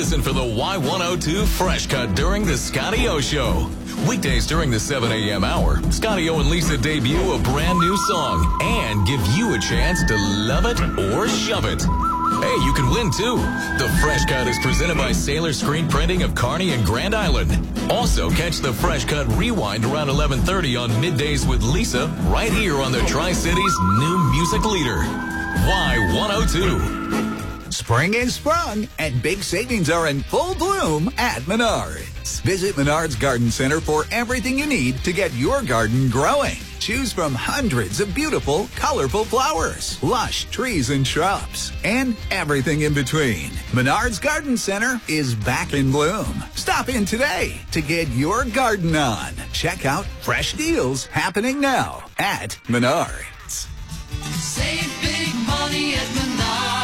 Listen for the Y102 Fresh Cut during the Scotty O Show. Weekdays during the 7 a.m. hour, Scotty O and Lisa debut a brand new song and give you a chance to love it or shove it. Hey, you can win too. The Fresh Cut is presented by Sailor Screen Printing of Kearney and Grand Island. Also, catch the Fresh Cut Rewind around 11:30 on Middays with Lisa right here on the Tri-Cities new music leader, Y102. Spring is sprung, and big savings are in full bloom at Menards. Visit Menards Garden Center for everything you need to get your garden growing. Choose from hundreds of beautiful, colorful flowers, lush trees and shrubs, and everything in between. Menards Garden Center is back in bloom. Stop in today to get your garden on. Check out fresh deals happening now at Menards. Save big money at Menards.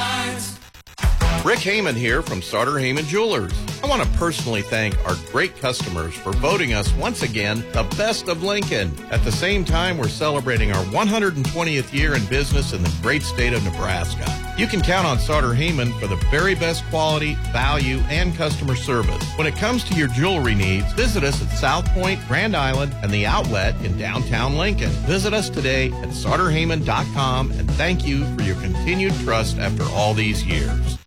Rick Heyman here from Sartor Heyman Jewelers. I want to personally thank our great customers for voting us once again the best of Lincoln. At the same time, we're celebrating our 120th year in business in the great state of Nebraska. You can count on Sartor Heyman for the very best quality, value, and customer service. When it comes to your jewelry needs, visit us at South Point, Grand Island, and the Outlet in downtown Lincoln. Visit us today at SartorHeyman.com, and thank you for your continued trust after all these years.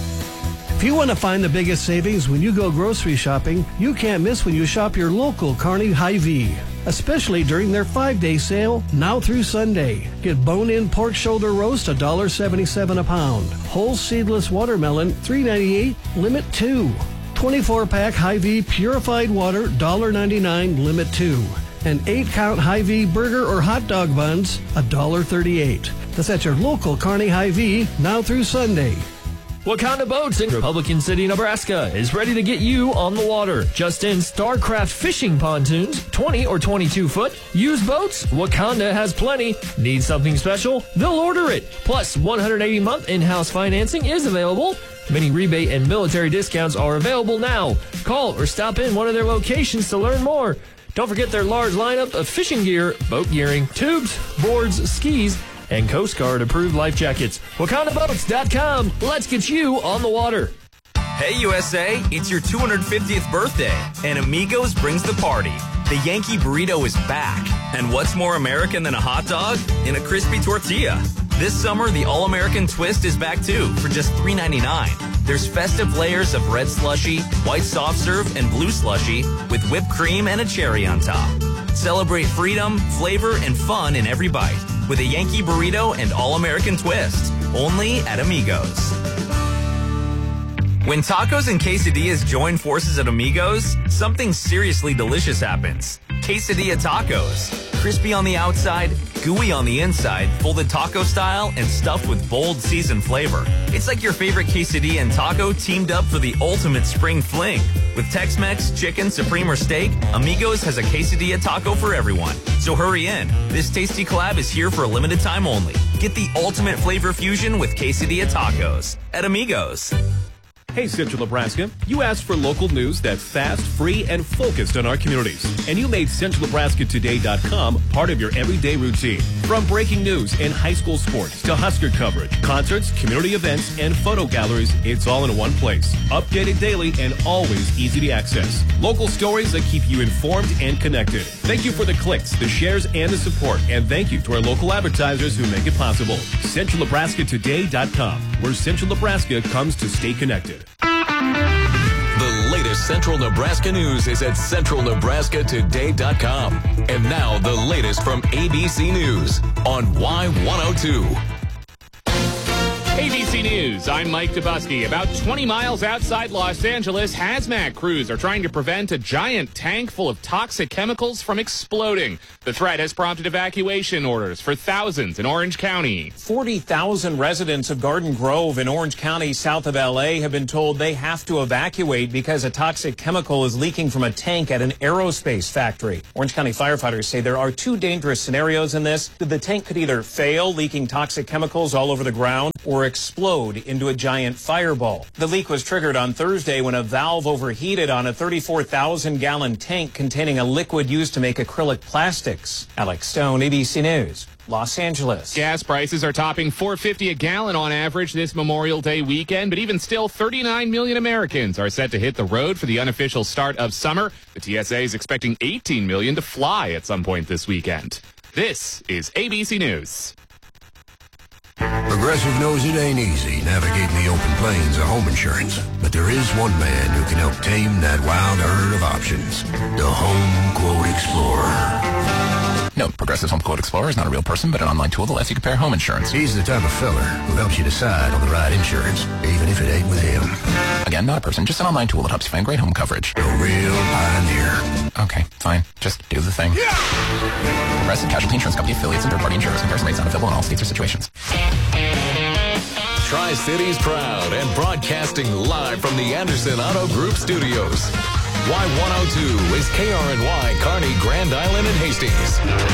If you want to find the biggest savings when you go grocery shopping, you can't miss when you shop your local Kearney Hy-Vee, especially during their 5-day sale now through Sunday. Get bone-in pork shoulder roast $1.77 a pound, whole seedless watermelon $3.98, limit 2. 24-pack Hy-Vee purified water $1.99, limit 2. And 8-count Hy-Vee burger or hot dog buns $1.38. That's at your local Kearney Hy-Vee now through Sunday. Wakanda Boats in Republican City, Nebraska is ready to get you on the water. Just in Starcraft fishing pontoons, 20 or 22 foot. Used boats, Wakanda has plenty. Need something special? They'll order it. Plus, 180-month in-house financing is available. Many rebate and military discounts are available now. Call or stop in one of their locations to learn more. Don't forget their large lineup of fishing gear, boat gearing, tubes, boards, skis, and Coast Guard approved life jackets. WakandaBoats.com. Let's get you on the water. Hey USA, it's your 250th birthday, and Amigos brings the party. The Yankee Burrito is back. And what's more American than a hot dog? In a crispy tortilla. This summer, the All-American Twist is back too, for just $3.99. There's festive layers of red slushy, white soft serve, and blue slushy with whipped cream and a cherry on top. Celebrate freedom, flavor, and fun in every bite with a Yankee Burrito and All-American Twist, only at Amigos. When tacos and quesadillas join forces at Amigos, something seriously delicious happens. Quesadilla tacos. Crispy on the outside, gooey on the inside, folded taco style, and stuffed with bold seasoned flavor. It's like your favorite quesadilla and taco teamed up for the ultimate spring fling. With Tex-Mex, chicken, supreme, or steak, Amigos has a quesadilla taco for everyone. So hurry in. This tasty collab is here for a limited time only. Get the ultimate flavor fusion with quesadilla tacos at Amigos. Hey, Central Nebraska, you asked for local news that's fast, free, and focused on our communities. And you made CentralNebraskaToday.com part of your everyday routine. From breaking news and high school sports to Husker coverage, concerts, community events, and photo galleries, it's all in one place. Updated daily and always easy to access. Local stories that keep you informed and connected. Thank you for the clicks, the shares, and the support. And thank you to our local advertisers who make it possible. CentralNebraskaToday.com, where Central Nebraska comes to stay connected. The latest Central Nebraska news is at CentralNebraskaToday.com. And now the latest from ABC News on Y102. ABC News, I'm Mike Dubusky. About 20 miles outside Los Angeles, hazmat crews are trying to prevent a giant tank full of toxic chemicals from exploding. The threat has prompted evacuation orders for thousands in Orange County. 40,000 residents of Garden Grove in Orange County, south of L.A., have been told they have to evacuate because a toxic chemical is leaking from a tank at an aerospace factory. Orange County firefighters say there are two dangerous scenarios in this. The tank could either fail, leaking toxic chemicals all over the ground, or explode into a giant fireball. The leak was triggered on Thursday when a valve overheated on a 34,000-gallon tank containing a liquid used to make acrylic plastics. Alex Stone, ABC News. Los Angeles. Gas prices are topping $4.50 a gallon on average this Memorial Day weekend, but even still, 39 million Americans are set to hit the road for the unofficial start of summer. The TSA is expecting 18 million to fly at some point this weekend. This is ABC News. Progressive knows it ain't easy navigating the open plains of home insurance, but there is one man who can help tame that wild herd of options. The Home Quote Explorer. Note, Progressive's Home Quote Explorer is not a real person, but an online tool that lets you compare home insurance. He's the type of feller who helps you decide on the right insurance, even if it ain't with him. Again, not a person, just an online tool that helps you find great home coverage. A real pioneer. Okay, fine. Just do the thing. Yeah! Progressive Casualty Insurance Company affiliates and third-party insurers. Comparison rates not available in all states or situations. Tri-Cities proud and broadcasting live from the Anderson Auto Group studios. Y102 is KRNY, Kearney, Grand Island, and Hastings.